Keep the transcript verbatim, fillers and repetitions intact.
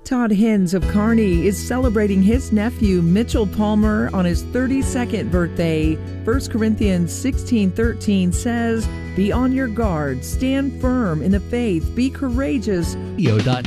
Todd Hens of Kearney is celebrating his nephew Mitchell Palmer on his thirty-second birthday. First Corinthians sixteen thirteen says, "Be on your guard, stand firm in the faith, be courageous." radio dot